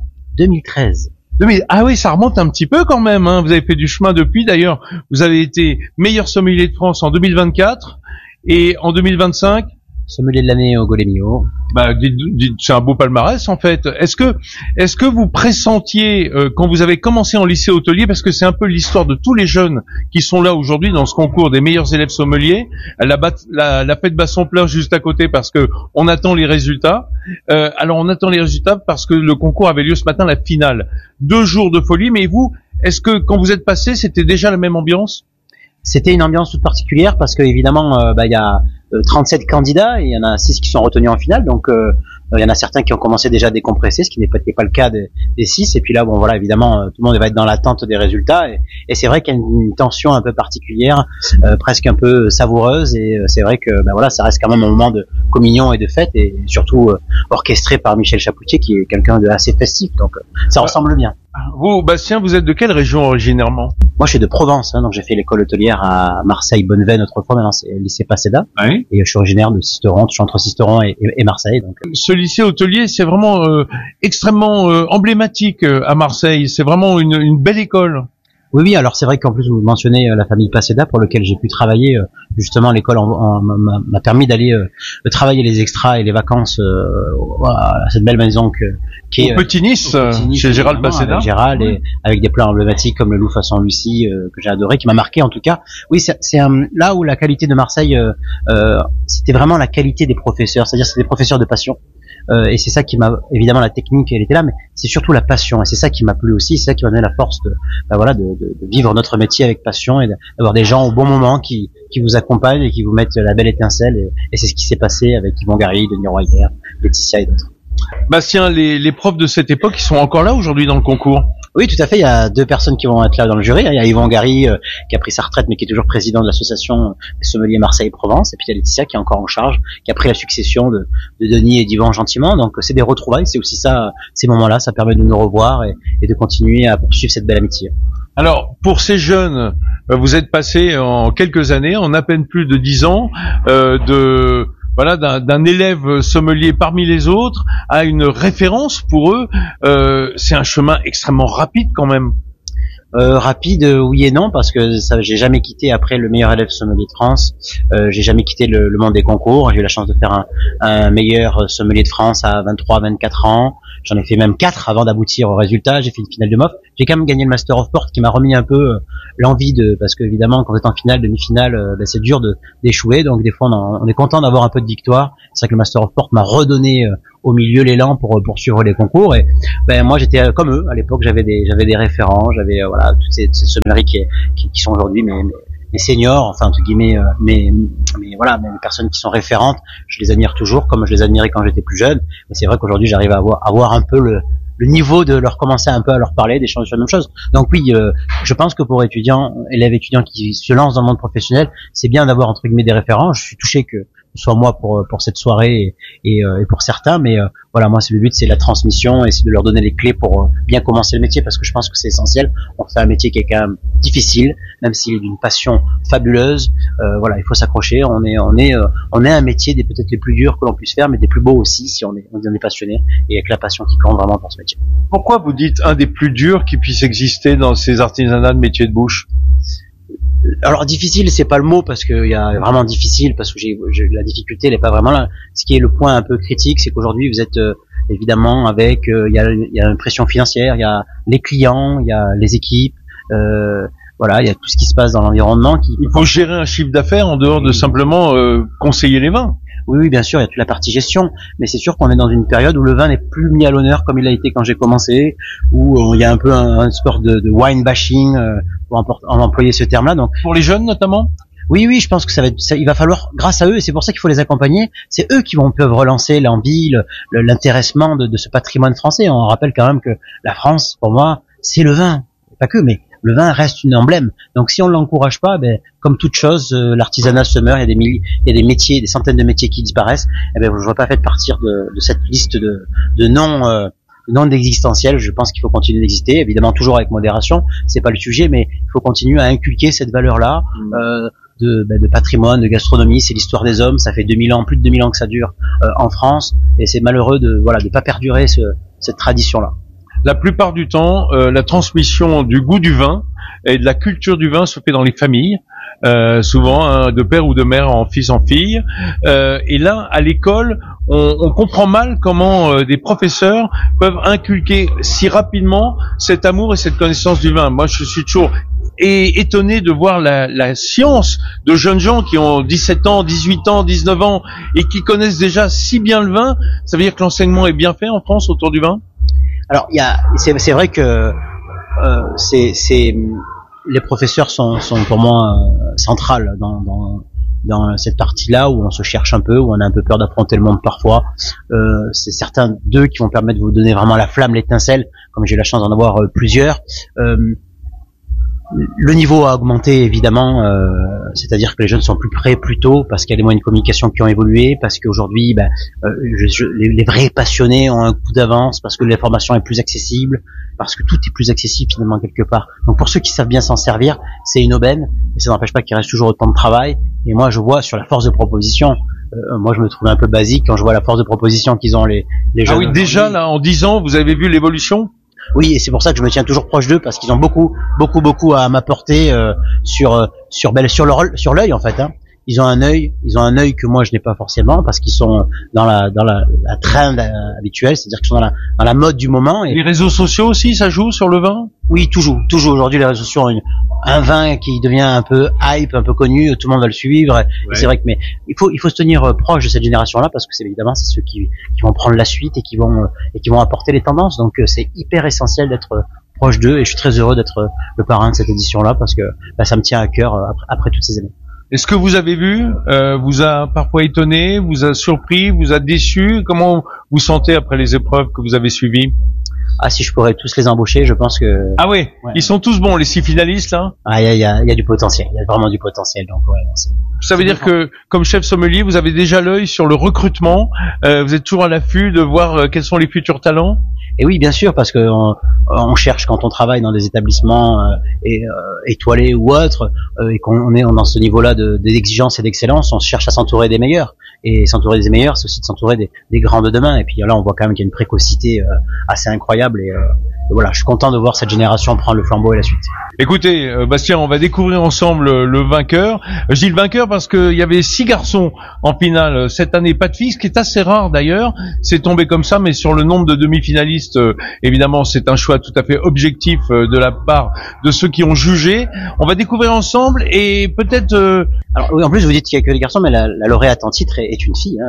2013. Ah oui, ça remonte un petit peu quand même, hein. Vous avez fait du chemin depuis. D'ailleurs, vous avez été meilleur sommelier de France en 2024 et en 2025. Sommelier de l'année au Golemio. Bah, c'est un beau palmarès en fait. Est-ce que vous pressentiez quand vous avez commencé en lycée hôtelier, parce que c'est un peu l'histoire de tous les jeunes qui sont là aujourd'hui dans ce concours des meilleurs élèves sommeliers. La fête Basson-Pleurs juste à côté parce que on attend les résultats. Alors on attend les résultats parce que le concours avait lieu ce matin, la finale. 2 jours de folie. Mais vous, est-ce que quand vous êtes passé, c'était déjà la même ambiance? C'était une ambiance toute particulière parce que évidemment, il y a 37 candidats et il y en a 6 qui sont retenus en finale. Donc il y en a certains qui ont commencé déjà à décompresser, ce qui n'était pas le cas des 6. Et puis là, bon voilà, évidemment, tout le monde va être dans l'attente des résultats. Et c'est vrai qu'il y a une tension un peu particulière, presque un peu savoureuse. Et c'est vrai que voilà, ça reste quand même un moment de communion et de fête, et surtout orchestré par Michel Chapoutier, qui est quelqu'un de assez festif. Donc ça ressemble bien. Vous, Bastien, vous êtes de quelle région originairement? Moi, je suis de Provence, donc j'ai fait l'école hôtelière à Marseille, Bonneveine autrefois, maintenant c'est le lycée Paseda. Oui. Et je suis originaire de Sisteron, je suis entre Sisteron et Marseille. Donc. Ce lycée hôtelier, c'est vraiment extrêmement emblématique à Marseille. C'est vraiment une belle école. Oui, alors c'est vrai qu'en plus vous mentionnez la famille Paseda pour lequel j'ai pu travailler. Justement, l'école m'a permis d'aller travailler les extras et les vacances à cette belle maison qui est au Petit Nice, chez Gérald Paseda. Avec Gérald, et avec des plats emblématiques comme le loup façon Lucie que j'ai adoré, qui m'a marqué en tout cas. Oui, c'est là où la qualité de Marseille, c'était vraiment la qualité des professeurs, c'est-à-dire c'est des professeurs de passion. Et c'est ça qui m'a, évidemment la technique elle était là, mais c'est surtout la passion, et c'est ça qui m'a plu aussi, c'est ça qui m'a donné la force de vivre notre métier avec passion et d'avoir des gens au bon moment qui vous accompagnent et qui vous mettent la belle étincelle, et c'est ce qui s'est passé avec Yvon Gary, Denis Royer, Laetitia et d'autres. Bastien, les profs de cette époque, ils sont encore là aujourd'hui dans le concours? Oui, tout à fait. Il y a 2 personnes qui vont être là dans le jury. Il y a Yvon Gary qui a pris sa retraite mais qui est toujours président de l'association des sommeliers Marseille-Provence. Et puis il y a Laetitia qui est encore en charge, qui a pris la succession de Denis et d'Yvan gentiment. Donc c'est des retrouvailles. C'est aussi ça, ces moments-là, ça permet de nous revoir et de continuer à poursuivre cette belle amitié. Alors, pour ces jeunes vous êtes passé en quelques années, en à peine plus de 10 ans, d'un élève sommelier parmi les autres à une référence pour eux. C'est un chemin extrêmement rapide quand même. Rapide, oui et non, parce que j'ai jamais quitté après le meilleur élève sommelier de France. J'ai jamais quitté le monde des concours. J'ai eu la chance de faire un meilleur sommelier de France à 23, 24 ans. J'en ai fait même 4 avant d'aboutir au résultat. J'ai fait une finale de MOF. J'ai quand même gagné le Master of Port qui m'a remis un peu l'envie parce que évidemment quand vous êtes en finale, demi-finale, c'est dur d'échouer. Donc des fois on est content d'avoir un peu de victoire. C'est vrai que le Master of Port m'a redonné au milieu l'élan pour poursuivre les concours. Et moi j'étais comme eux à l'époque. J'avais des référents. J'avais toutes ces sommelleries qui sont aujourd'hui mes seniors, enfin entre guillemets, mais voilà, mes personnes qui sont référentes, je les admire toujours comme je les admirais quand j'étais plus jeune. Mais c'est vrai qu'aujourd'hui j'arrive à avoir un peu le niveau de leur commencer un peu à leur parler, d'échanger sur la même chose. Donc oui, je pense que pour élèves étudiants qui se lancent dans le monde professionnel, c'est bien d'avoir entre guillemets des référents. Je suis touché que ce soit moi pour cette soirée et pour certains, mais voilà, moi le but c'est la transmission et c'est de leur donner les clés pour bien commencer le métier, parce que je pense que c'est essentiel. On fait un métier qui est quand même difficile, même s'il est d'une passion fabuleuse. Voilà, il faut s'accrocher. On est un métier des peut-être les plus durs que l'on puisse faire, mais des plus beaux aussi si on est passionné et avec la passion qui compte vraiment pour ce métier. Pourquoi vous dites un des plus durs qui puisse exister dans ces artisanats de métier de bouche? Alors difficile, c'est pas le mot, parce qu'il y a vraiment difficile, parce que la difficulté elle est pas vraiment là. Ce qui est le point un peu critique, c'est qu'aujourd'hui vous êtes évidemment avec il y a une pression financière, il y a les clients, il y a les équipes, voilà, il y a tout ce qui se passe dans l'environnement. Il faut gérer un chiffre d'affaires en dehors de simplement conseiller les vins. Oui, bien sûr, il y a toute la partie gestion, mais c'est sûr qu'on est dans une période où le vin n'est plus mis à l'honneur comme il a été quand j'ai commencé, où il y a un peu un sport de wine bashing, pour employer ce terme-là. Donc pour les jeunes notamment. Oui, je pense que il va falloir, grâce à eux, et c'est pour ça qu'il faut les accompagner. C'est eux qui peuvent relancer l'envie, l'intéressement de ce patrimoine français. On rappelle quand même que la France, pour moi, c'est le vin, pas que, mais le vin reste une emblème. Donc si on l'encourage pas, comme toute chose, l'artisanat se meurt. Il y a des métiers, des centaines de métiers qui disparaissent. Je ne vois pas fait partir de cette liste de non existentiels. Je pense qu'il faut continuer d'exister, évidemment toujours avec modération. C'est pas le sujet, mais il faut continuer à inculquer cette valeur-là de patrimoine, de gastronomie. C'est l'histoire des hommes. Ça fait plus de 2000 ans que ça dure en France, et c'est malheureux de pas perdurer cette tradition-là. La plupart du temps, la transmission du goût du vin et de la culture du vin se fait dans les familles, souvent de père ou de mère en fils en fille. Et là, à l'école, on comprend mal comment des professeurs peuvent inculquer si rapidement cet amour et cette connaissance du vin. Moi, je suis toujours étonné de voir la science de jeunes gens qui ont 17 ans, 18 ans, 19 ans et qui connaissent déjà si bien le vin. Ça veut dire que l'enseignement est bien fait en France autour du vin? Alors c'est vrai que les professeurs sont pour moi centrales dans cette partie-là où on se cherche un peu, où on a un peu peur d'affronter le monde parfois. C'est certains d'eux qui vont permettre de vous donner vraiment la flamme, l'étincelle, comme j'ai eu la chance d'en avoir plusieurs. Le niveau a augmenté évidemment, c'est-à-dire que les jeunes sont plus prêts plus tôt parce qu'il y a des moyens de communication qui ont évolué, parce qu'aujourd'hui les vrais passionnés ont un coup d'avance, parce que l'information est plus accessible, parce que tout est plus accessible finalement quelque part. Donc pour ceux qui savent bien s'en servir, c'est une aubaine, et ça n'empêche pas qu'il reste toujours autant de travail. Et moi je vois sur la force de proposition, moi je me trouve un peu basique quand je vois la force de proposition qu'ils ont les jeunes. Ah oui, déjà là en 10 ans vous avez vu l'évolution? Oui, et c'est pour ça que je me tiens toujours proche d'eux, parce qu'ils ont beaucoup à m'apporter sur l'œil en fait. Ils ont un œil que moi je n'ai pas forcément, parce qu'ils sont dans la trend habituelle, c'est-à-dire qu'ils sont dans la mode du moment. Et les réseaux sociaux aussi, ça joue sur le vin? Oui, toujours. Aujourd'hui, les réseaux sociaux ont un vin qui devient un peu hype, un peu connu, tout le monde va le suivre. Ouais. Et c'est vrai que, mais il faut se tenir proche de cette génération-là, parce que c'est évidemment ceux qui vont prendre la suite et qui vont apporter les tendances. Donc c'est hyper essentiel d'être proche d'eux, et je suis très heureux d'être le parrain de cette édition-là, parce que ça me tient à cœur après toutes ces années. Est-ce que vous avez vu vous a parfois étonné, vous a surpris, vous a déçu? Comment vous sentez après les épreuves que vous avez suivies? si je pourrais tous les embaucher, je pense que. Ah oui, ouais. Ils sont tous bons, les 6 finalistes là. Ah, il y a du potentiel. Il y a vraiment du potentiel. Donc ouais. Ça veut dire que, comme chef sommelier, vous avez déjà l'œil sur le recrutement. Vous êtes toujours à l'affût de voir quels sont les futurs talents. Et oui, bien sûr, parce que on cherche quand on travaille dans des établissements étoilés ou autres, et qu'on est dans ce niveau-là d'exigence et d'excellence, on cherche à s'entourer des meilleurs. Et s'entourer des meilleurs, c'est aussi de s'entourer des grands de demain. Et puis là, on voit quand même qu'il y a une précocité assez incroyable. Et voilà, je suis content de voir cette génération prendre le flambeau et la suite. Écoutez, Bastien, on va découvrir ensemble le vainqueur. Je dis le vainqueur parce qu'il y avait 6 garçons en finale cette année, pas de filles, ce qui est assez rare d'ailleurs. C'est tombé comme ça, mais sur le nombre de demi-finalistes, évidemment, c'est un choix tout à fait objectif de la part de ceux qui ont jugé. On va découvrir ensemble et peut-être... Alors oui, en plus vous dites qu'il y a que des garçons, mais la lauréate en titre est une fille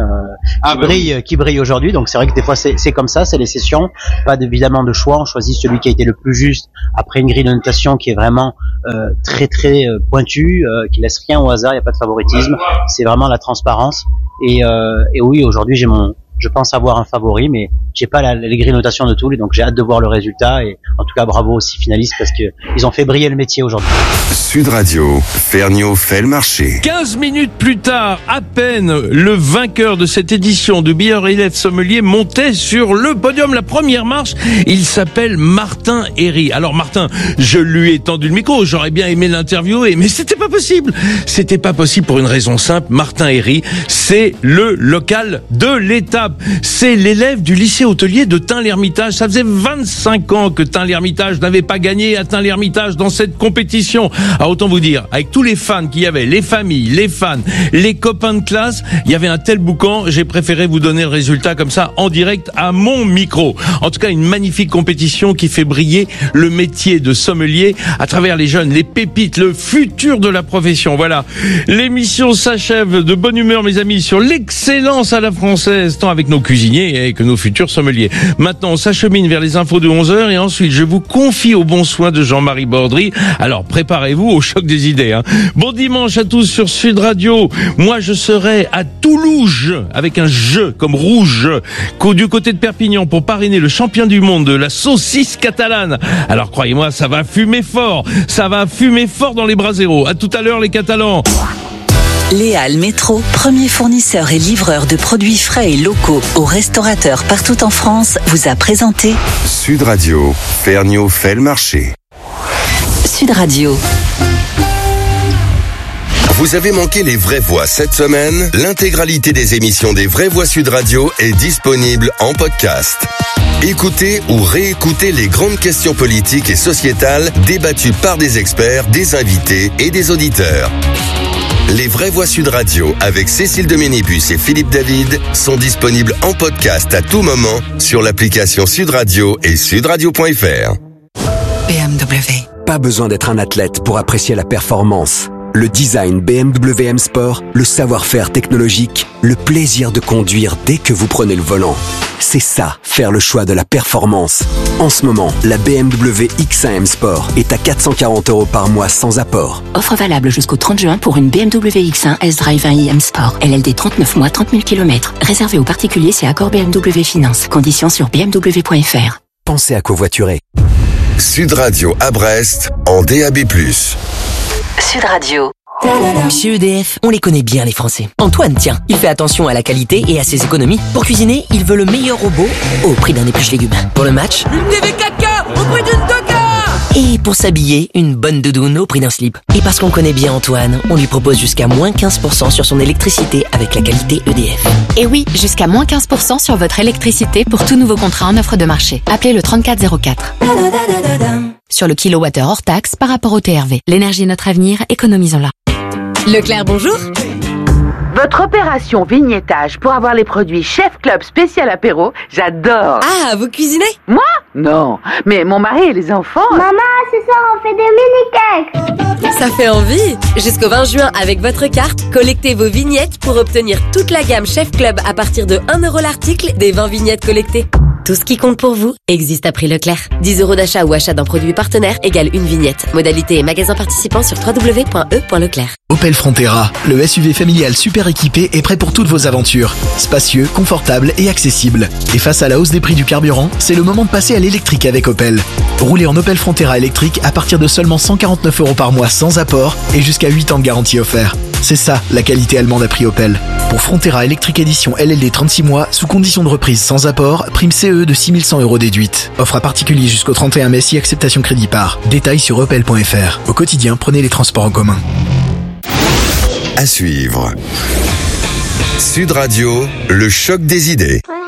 qui brille aujourd'hui. Donc c'est vrai que des fois c'est comme ça, c'est les sessions, pas évidemment de choix. On choisit celui qui a été le plus juste après une grille de notation qui est vraiment très très pointue, qui laisse rien au hasard. Il n'y a pas de favoritisme, c'est vraiment la transparence. Et oui, aujourd'hui je pense avoir un favori, mais j'ai pas les grilles de notation de Toul, donc j'ai hâte de voir le résultat. Et en tout cas, bravo aux 6 finalistes parce que ils ont fait briller le métier aujourd'hui. Sud Radio, Ferniaud fait le marché. 15 minutes plus tard, à peine, le vainqueur de cette édition de Beer Illet Sommelier montait sur le podium, la première marche. Il s'appelle Martin Herry. Alors Martin, je lui ai tendu le micro, j'aurais bien aimé l'interviewer, mais c'était pas possible. C'était pas possible pour une raison simple. Martin Herry, c'est le local de l'étape. C'est l'élève du lycée hôtelier de Tain-l'Hermitage. Ça faisait 25 ans que Tain-l'Hermitage n'avait pas gagné à Tain-l'Hermitage dans cette compétition. Alors autant vous dire, avec tous les fans qu'il y avait, les familles, les fans, les copains de classe, il y avait un tel boucan, j'ai préféré vous donner le résultat comme ça, en direct à mon micro. En tout cas, une magnifique compétition qui fait briller le métier de sommelier à travers les jeunes, les pépites, le futur de la profession. Voilà. L'émission s'achève de bonne humeur, mes amis, sur l'excellence à la française, tant avec nos cuisiniers et avec nos futurs sommeliers. Maintenant, on s'achemine vers les infos de 11h et ensuite, je vous confie au bon soin de Jean-Marie Bordry. Alors, préparez-vous au choc des idées. Bon dimanche à tous sur Sud Radio. Moi, je serai à Toulouse, avec un jeu comme rouge, du côté de Perpignan pour parrainer le champion du monde de la saucisse catalane. Alors, croyez-moi, ça va fumer fort. Ça va fumer fort dans les braseros. À tout à l'heure, les Catalans. Léal Métro, premier fournisseur et livreur de produits frais et locaux aux restaurateurs partout en France, vous a présenté Sud Radio, Ferniaud fait le marché. Sud Radio. Vous avez manqué les vraies voix cette semaine? L'intégralité des émissions des vraies voix Sud Radio est disponible en podcast. Écoutez ou réécoutez les grandes questions politiques et sociétales débattues par des experts, des invités et des auditeurs. Les vraies voix Sud Radio avec Cécile Doménibus et Philippe David sont disponibles en podcast à tout moment sur l'application Sud Radio et sudradio.fr. BMW. Pas besoin d'être un athlète pour apprécier la performance. Le design BMW M Sport, le savoir-faire technologique, le plaisir de conduire dès que vous prenez le volant. C'est ça, faire le choix de la performance. En ce moment, la BMW X1 M Sport est à 440 € par mois sans apport. Offre valable jusqu'au 30 juin pour une BMW X1 S-Drive 1i M Sport. LLD 39 mois, 30 000 km. Réservé aux particuliers, c'est accord BMW Finance. Conditions sur bmw.fr. Pensez à covoiturer. Sud Radio à Brest en DAB+. Sud Radio. Chez EDF, on les connaît bien les Français. Antoine, tiens, il fait attention à la qualité et à ses économies. Pour cuisiner, il veut le meilleur robot au prix d'un épluche légumes. Pour le match, une TV 4K au prix d'une 2K. Et pour s'habiller, une bonne doudoune au prix d'un slip. Et parce qu'on connaît bien Antoine, on lui propose jusqu'à moins 15% sur son électricité avec la qualité EDF. Et oui, jusqu'à moins 15% sur votre électricité pour tout nouveau contrat en offre de marché. Appelez le 3404. Sur le kilowattheure hors taxe par rapport au TRV. L'énergie est notre avenir, économisons-la. Leclerc, bonjour. Votre opération vignettage pour avoir les produits Chef Club spécial apéro, j'adore. Ah, vous cuisinez? Moi? Non, mais mon mari et les enfants... Maman, ce soir on fait des mini-cakes. Ça fait envie. Jusqu'au 20 juin, avec votre carte, collectez vos vignettes pour obtenir toute la gamme Chef Club à partir de 1 € l'article des 20 vignettes collectées. Tout ce qui compte pour vous existe à prix Leclerc. 10 € d'achat ou achat d'un produit partenaire égale une vignette. Modalité et magasin participant sur www.e.leclerc. Opel Frontera, le SUV familial super équipé est prêt pour toutes vos aventures. Spacieux, confortable et accessible. Et face à la hausse des prix du carburant, c'est le moment de passer à l'électrique avec Opel. Roulez en Opel Frontera électrique à partir de seulement 149 € par mois sans apport et jusqu'à 8 ans de garantie offert. C'est ça, la qualité allemande à prix Opel. Pour Frontera électrique édition LLD 36 mois, sous condition de reprise sans apport, prime CE de 6100 € déduite. Offre à particulier jusqu'au 31 mai si acceptation crédit par. Détails sur opel.fr. Au quotidien, prenez les transports en commun. À suivre. Sud Radio, le choc des idées.